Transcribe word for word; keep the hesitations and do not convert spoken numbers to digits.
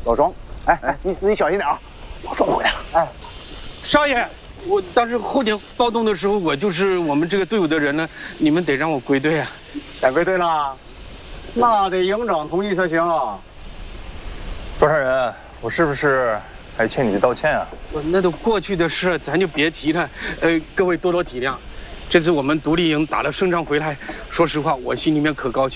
老庄，哎哎，你自己小心点啊！老庄回来了。哎， 少爷，我当时后天暴动的时候，我就是我们这个队伍的人呢，你们得让我归队啊。 该归队了，那得营长同意才行啊。 庄上人，我是不是还欠你道歉啊？ 我那都过去的事，咱就别提了。呃，各位多多体谅。这次我们独立营打了胜仗回来，说实话，我心里面可高兴。